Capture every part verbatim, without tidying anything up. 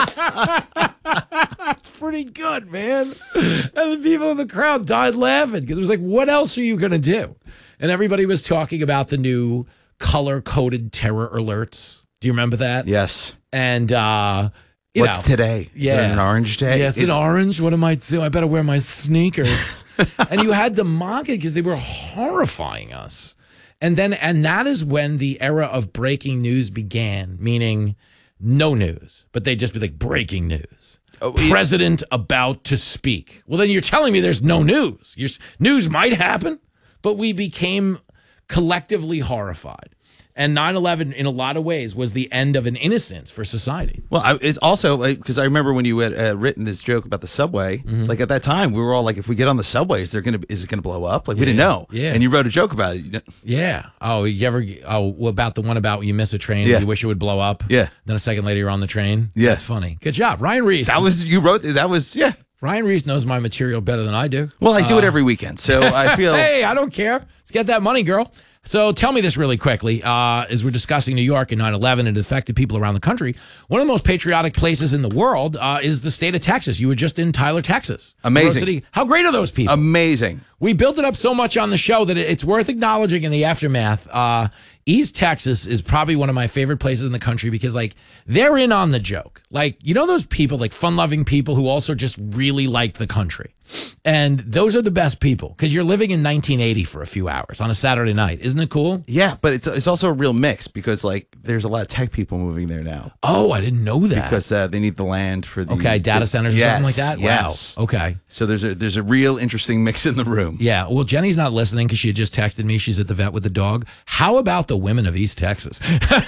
That's pretty good, man. And the people in the crowd died laughing because it was like, what else are you going to do? And everybody was talking about the new color-coded terror alerts. Do you remember that? Yes. And, uh, you What's know, today? Yeah. Is it an orange day? Yes, it's an orange. What am I doing? I better wear my sneakers. And you had to mock it because they were horrifying us. And then, and that is when the era of breaking news began, meaning no news, but they'd just be like, breaking news. Oh, yeah. President about to speak. Well, then you're telling me there's no news. Your news might happen, but we became collectively horrified. And nine eleven, in a lot of ways, was the end of an innocence for society. Well, I, it's also because I remember when you had uh, written this joke about the subway. Mm-hmm. Like at that time, we were all like, "If we get on the subway, is there going to is it going to blow up?" Like we yeah, didn't know. Yeah. And you wrote a joke about it. You know? Yeah. Oh, you ever? Oh, about the one about you miss a train, yeah. you wish it would blow up. Yeah. Then a second later, you're on the train. Yeah. That's funny. Good job, Ryan Reese. That was you wrote. That was yeah. Ryan Reese knows my material better than I do. Well, I do uh, it every weekend, so I feel. Hey, I don't care. Let's get that money, girl. So tell me this really quickly. Uh, as we're discussing New York and nine eleven and it affected people around the country, one of the most patriotic places in the world uh, is the state of Texas. You were just in Tyler, Texas. Amazing. City. How great are those people? Amazing. We built it up so much on the show that it's worth acknowledging in the aftermath. Uh, East Texas is probably one of my favorite places in the country because, like, they're in on the joke. Like, you know those people, like fun-loving people who also just really like the country. And those are the best people because you're living in nineteen eighty for a few hours on a Saturday night. Isn't it cool? Yeah, but it's it's also a real mix because, like, there's a lot of tech people moving there now. Oh, I didn't know that. Because uh, they need the land for the okay data centers or yes, something like that. Yes. Wow. Okay. So there's a there's a real interesting mix in the room. Yeah. Well, Jenny's not listening because she had just texted me. She's at the vet with the dog. How about the women of East Texas?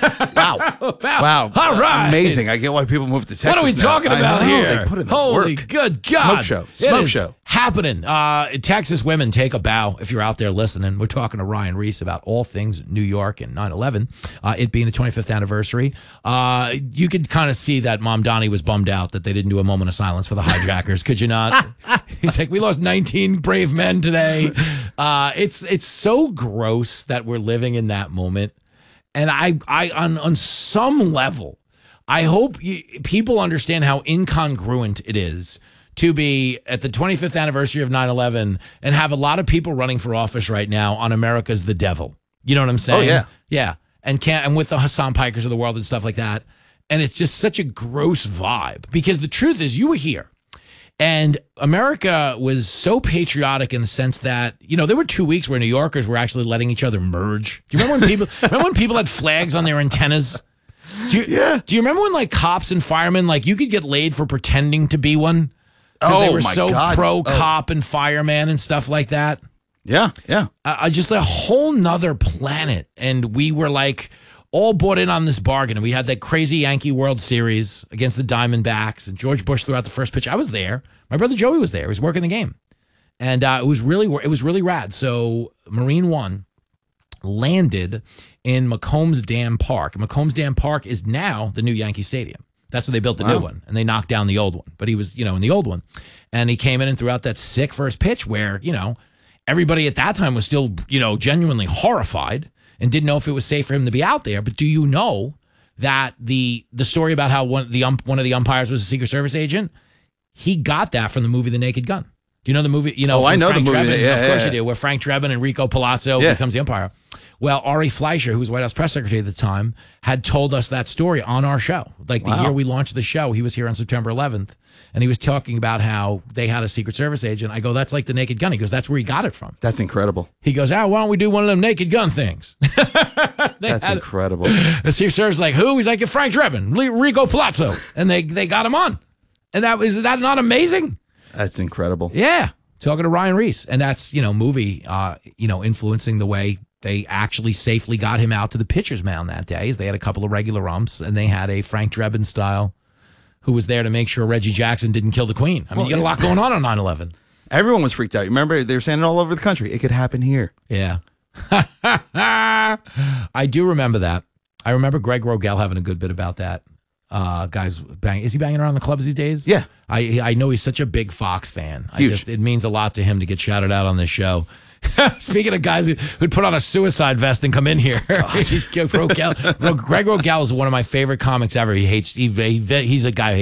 Wow. wow. Wow. All right. Amazing. I get why people move to Texas. What are we now. talking about I know, here? They put in the Holy work. good God. Smoke show. Smoke show. Happening. Uh, Texas women, take a bow if you're out there listening. We're talking to Ryan Reese about all things New York and nine eleven, uh, it being the twenty-fifth anniversary. Uh, you could kind of see that Mom Donnie was bummed out that they didn't do a moment of silence for the hijackers. Could you not? He's like, we lost nineteen brave men today. Uh, it's it's so gross that we're living in that moment. And I, I on, on some level, I hope you, people understand how incongruent it is to be at the twenty-fifth anniversary of nine eleven and have a lot of people running for office right now on America's the devil. You know what I'm saying? Oh, yeah. Yeah. And can't, and with the Hassan Pikers of the world and stuff like that. And it's just such a gross vibe because the truth is you were here. And America was so patriotic in the sense that, you know, there were two weeks where New Yorkers were actually letting each other merge. Do you remember when people remember when people had flags on their antennas? Do you, yeah. Do you remember when, like, cops and firemen, like, you could get laid for pretending to be one? Oh, they were my so God. pro Oh. cop and fireman and stuff like that. Yeah, yeah. Uh, just a whole nother planet. And we were like all bought in on this bargain. And we had that crazy Yankee World Series against the Diamondbacks. And George Bush threw out the first pitch. I was there. My brother Joey was there. He was working the game. And uh, it was really it was really rad. So Marine One landed in McCombs Dam Park. McCombs Dam Park is now the new Yankee Stadium. That's where they built the Wow. new one, and they knocked down the old one. But he was, you know, in the old one. And he came in and threw out that sick first pitch where, you know, everybody at that time was still, you know, genuinely horrified and didn't know if it was safe for him to be out there. But do you know that the the story about how one, the ump, one of the umpires was a Secret Service agent, he got that from the movie The Naked Gun. Do you know the movie? You know, Oh, I know Frank the movie. Drebin? Yeah, of course yeah, you do, where Frank Drebin and Rico Palazzo Yeah. becomes the umpire. Well, Ari Fleischer, who was White House press secretary at the time, had told us that story on our show. Like the Wow. year we launched the show, he was here on September eleventh, and he was talking about how they had a Secret Service agent. I go, that's like the Naked Gun. He goes, that's where he got it from. That's incredible. He goes, ah, why don't we do one of them Naked Gun things? That's had, incredible. The Secret Service is like, who? He's like, Frank Drebin, Rico Palazzo, and they they got him on. And that is that not amazing? That's incredible. Yeah, talking to Ryan Reese, and that's, you know, movie, uh, you know, influencing the way they actually safely got him out to the pitcher's mound that day. Is they had a couple of regular umps, and they had a Frank Drebin style who was there to make sure Reggie Jackson didn't kill the Queen. I mean, Well, you got a lot going on on nine eleven. Everyone was freaked out. Remember, they were saying it all over the country. It could happen here. Yeah. I do remember that. I remember Greg Rogel having a good bit about that. Uh, guys, bang, is he banging around the clubs these days? Yeah. I I know he's such a big Fox fan. Huge. I just, it means a lot to him to get shouted out on this show. Speaking of guys who, who'd put on a suicide vest and come in here, Rogel, Greg Rogel is one of my favorite comics ever. He hates, he, he, he's a guy who